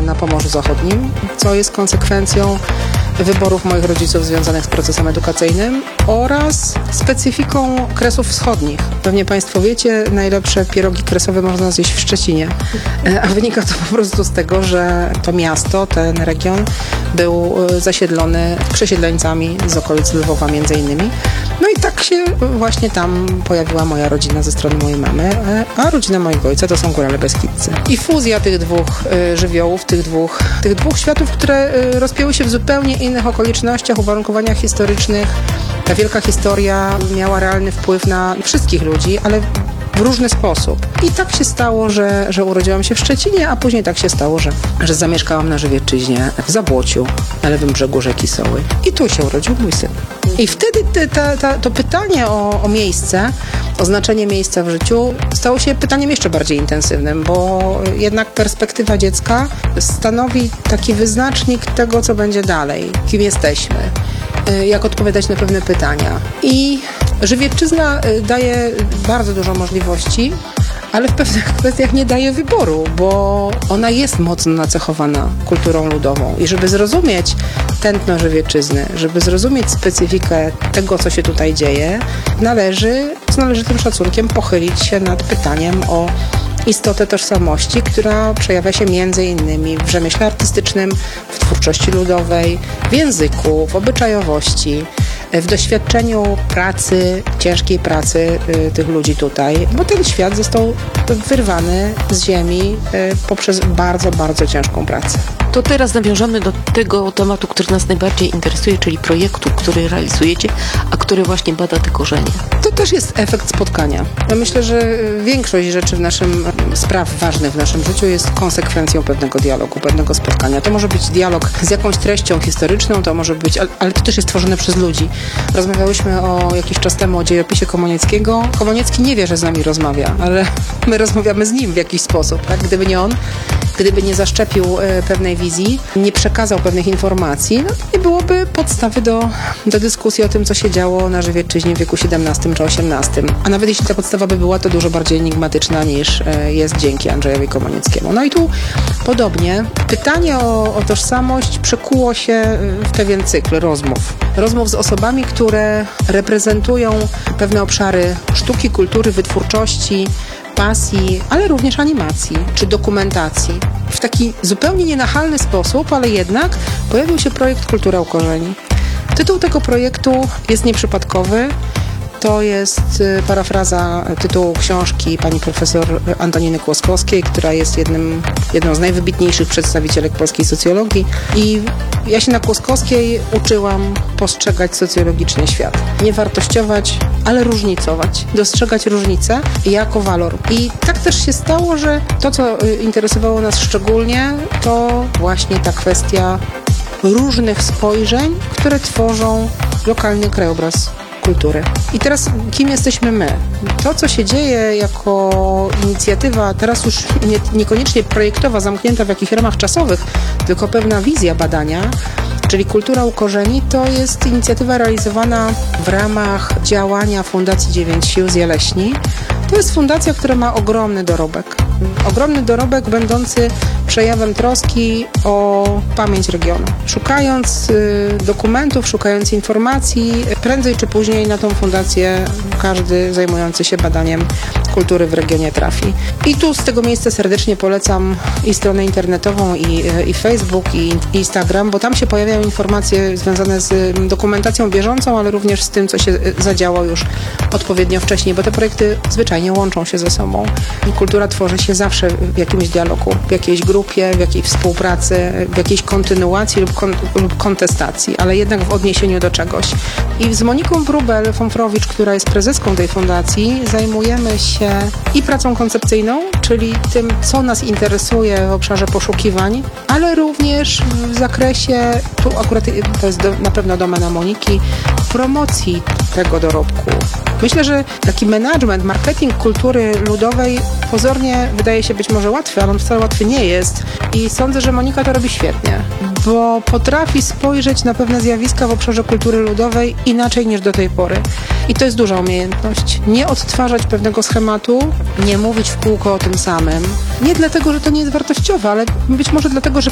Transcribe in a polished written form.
na Pomorzu Zachodnim, co jest konsekwencją wyborów moich rodziców związanych z procesem edukacyjnym oraz specyfiką Kresów Wschodnich. Pewnie Państwo wiecie, najlepsze pierogi kresowe można zjeść w Szczecinie, a wynika to po prostu z tego, że to miasto, ten region był zasiedlony przesiedleńcami z okolic Lwowa między innymi. No i tak się właśnie tam pojawiła moja rodzina ze strony mojej mamy, a rodzina mojego ojca to są Górale Beskidzcy. I fuzja tych dwóch żywiołów, tych dwóch światów, które rozpięły się w zupełnie innych okolicznościach, uwarunkowaniach historycznych. Ta wielka historia miała realny wpływ na wszystkich ludzi, ale w różny sposób. I tak się stało, że urodziłam się w Szczecinie, a później tak się stało, że zamieszkałam na Żywiecczyźnie, w Zabłociu, na lewym brzegu rzeki Soły. I tu się urodził mój syn. I wtedy to pytanie o miejsce, o znaczenie miejsca w życiu stało się pytaniem jeszcze bardziej intensywnym, bo jednak perspektywa dziecka stanowi taki wyznacznik tego, co będzie dalej, kim jesteśmy, jak odpowiadać na pewne pytania. I Żywiecczyzna daje bardzo dużo możliwości, ale w pewnych kwestiach nie daje wyboru, bo ona jest mocno nacechowana kulturą ludową. I żeby zrozumieć tętno Żywiecczyzny, żeby zrozumieć specyfikę tego, co się tutaj dzieje, należy z należytym szacunkiem pochylić się nad pytaniem o istotę tożsamości, która przejawia się między innymi w rzemiośle artystycznym, w twórczości ludowej, w języku, w obyczajowości, w doświadczeniu pracy, ciężkiej pracy tych ludzi tutaj, bo ten świat został wyrwany z ziemi poprzez bardzo, bardzo ciężką pracę. To teraz nawiążemy do tego tematu, który nas najbardziej interesuje, czyli projektu, który realizujecie, a który właśnie bada te korzenie. To też jest efekt spotkania. Ja myślę, że większość rzeczy spraw ważnych w naszym życiu jest konsekwencją pewnego dialogu, pewnego spotkania. To może być dialog z jakąś treścią historyczną, to może być, ale to też jest tworzone przez ludzi. Rozmawiałyśmy jakiś czas temu o dziejopisie Komunieckiego. Komuniecki nie wie, że z nami rozmawia, ale my rozmawiamy z nim w jakiś sposób. Tak? Gdyby nie on, gdyby nie zaszczepił pewnej wizji, nie przekazał pewnych informacji, no to nie byłoby podstawy do dyskusji o tym, co się działo na Żywiecczyźnie w wieku XVII czy XVIII. A nawet jeśli ta podstawa by była, to dużo bardziej enigmatyczna niż jest dzięki Andrzejowi Komunieckiemu. No i tu podobnie pytanie o tożsamość przekuło się w pewien cykl rozmów. Rozmów z osobami, które reprezentują pewne obszary sztuki, kultury, wytwórczości, pasji, ale również animacji czy dokumentacji. W taki zupełnie nienachalny sposób, ale jednak pojawił się projekt Kultura u korzeni. Tytuł tego projektu jest nieprzypadkowy. To jest parafraza tytułu książki pani profesor Antoniny Kłoskowskiej, która jest jedną z najwybitniejszych przedstawicielek polskiej socjologii. I ja się na Kłoskowskiej uczyłam postrzegać socjologicznie świat. Nie wartościować, ale różnicować. Dostrzegać różnice jako walor. I tak też się stało, że to, co interesowało nas szczególnie, to właśnie ta kwestia różnych spojrzeń, które tworzą lokalny krajobraz kultury. I teraz kim jesteśmy my? To, co się dzieje jako inicjatywa, teraz już niekoniecznie projektowa, zamknięta w jakichś ramach czasowych, tylko pewna wizja badania, czyli Kultura u korzeni, to jest inicjatywa realizowana w ramach działania Fundacji 9 Sił z Jeleśni. To jest fundacja, która ma ogromny dorobek. Ogromny dorobek będący przejawem troski o pamięć regionu. Szukając dokumentów, szukając informacji, prędzej czy później na tą fundację każdy zajmujący się badaniem kultury w regionie trafi. I tu z tego miejsca serdecznie polecam i stronę internetową, i Facebook, i Instagram, bo tam się pojawiają informacje związane z dokumentacją bieżącą, ale również z tym, co się zadziało już odpowiednio wcześniej, bo te projekty zwyczajnie łączą się ze sobą. Kultura tworzy się zawsze w jakimś dialogu, w jakiejś grupie, w jakiejś współpracy, w jakiejś kontynuacji lub kontestacji, ale jednak w odniesieniu do czegoś. I z Moniką Wróbel-Fąfrowicz, która jest prezeską tej fundacji, zajmujemy się i pracą koncepcyjną, czyli tym, co nas interesuje w obszarze poszukiwań, ale również w zakresie, tu akurat to jest na pewno domena Moniki, promocji tego dorobku. Myślę, że taki management, marketing kultury ludowej pozornie wydaje się być może łatwy, ale on wcale łatwy nie jest. I sądzę, że Monika to robi świetnie, bo potrafi spojrzeć na pewne zjawiska w obszarze kultury ludowej inaczej niż do tej pory. I to jest duża umiejętność. Nie odtwarzać pewnego schematu, nie mówić w kółko o tym samym. Nie dlatego, że to nie jest wartościowe, ale być może dlatego, że